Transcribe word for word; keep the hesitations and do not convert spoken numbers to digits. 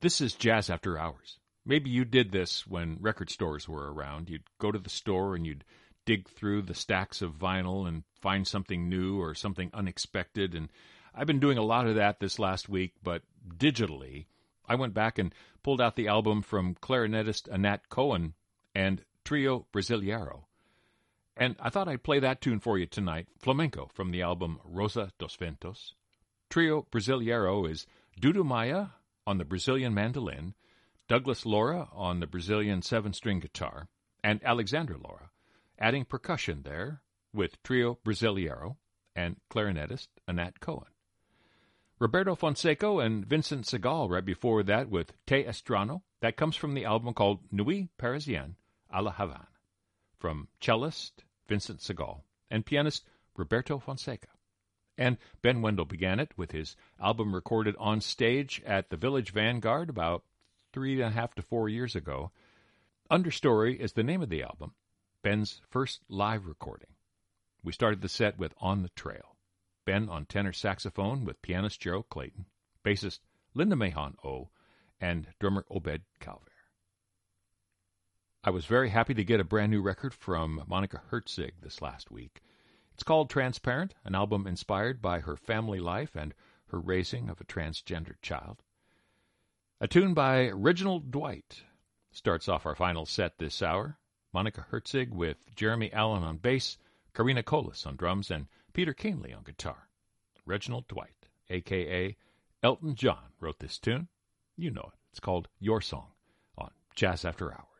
This is Jazz After Hours. Maybe you did this when record stores were around. You'd go to the store and you'd dig through the stacks of vinyl and find something new or something unexpected. And I've been doing a lot of that this last week, but digitally. I went back and pulled out the album from clarinetist Anat Cohen and Trio Brasileiro. And I thought I'd play that tune for you tonight, Flamenco, from the album Rosa dos Ventos. Trio Brasileiro is Dudu Maia on the Brazilian mandolin, Douglas Laura on the Brazilian seven-string guitar, and Alexandre Laura, adding percussion there with Trio Brasileiro and clarinetist Anat Cohen. Roberto Fonseca and Vincent Segal right before that with Te Estrano. That comes from the album called Nuit Parisienne à la Havane, from cellist Vincent Segal and pianist Roberto Fonseca. And Ben Wendell began it with his album recorded on stage at the Village Vanguard about three and a half to four years ago. Understory is the name of the album, Ben's first live recording. We started the set with On the Trail. Ben on tenor saxophone with pianist Gerald Clayton, bassist Linda Mahon O, and drummer Obed Calver. I was very happy to get a brand new record from Monica Herzig this last week. It's called Transparent, an album inspired by her family life and her raising of a transgender child. A tune by Reginald Dwight starts off our final set this hour. Monica Herzig with Jeremy Allen on bass, Karina Colas on drums, and Peter Canley on guitar. Reginald Dwight, a k a. Elton John, wrote this tune. You know it. It's called Your Song on Jazz After Hours.